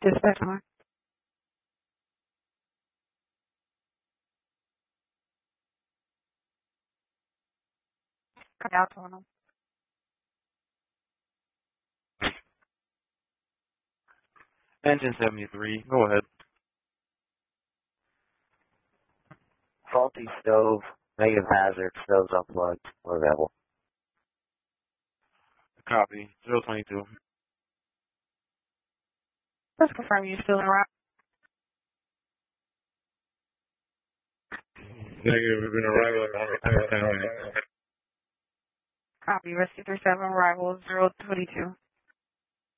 Dispatch on. Come out on them. Engine 73, go ahead. Faulty stove, negative hazard, stove's unplugged. We're available. Copy. 022. Let's confirm you're still in route. Negative, we've been arrival. Copy. Rescue 37, arrival 022.